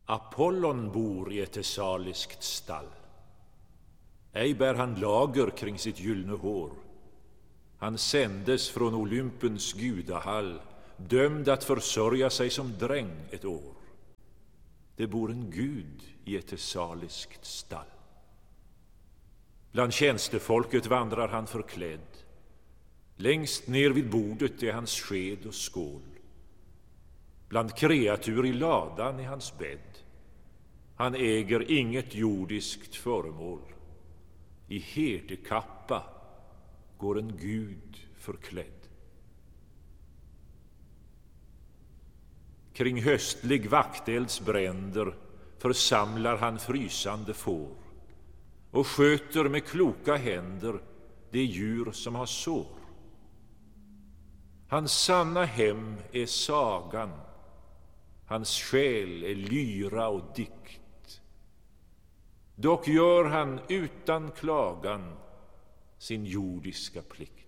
Apollon bor i ett thessaliskt stall. Ej bär han lager kring sitt gyllene hår. Han sändes från Olympens gudahall, dömd att försörja sig som dräng ett år. Det bor en gud i ett thessaliskt stall. Bland tjänstefolket vandrar han förklädd. Längst ner vid bordet är hans sked och skål. Bland kreatur i ladan är hans bädd. Han äger inget jordiskt föremål. I herdekappa går en gud förklädd. Kring höstlig vaktelds bränder församlar han frysande får och sköter med kloka händer det djur som har sår. Hans sanna hem är sagan, hans själ är lyra och dikt. Dock gör han utan klagan sin jordiska plikt.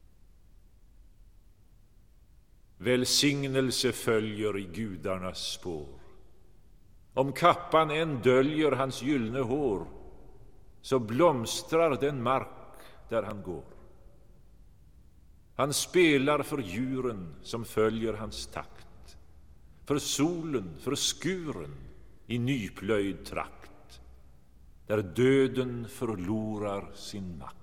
Välsignelse följer i gudarnas spår. Om kappan än döljer hans gyllene hår, så blomstrar den mark där han går. Han spelar för djuren som följer hans takt, för solen, för skuren i nyplöjd trakt, där döden förlorar sin makt.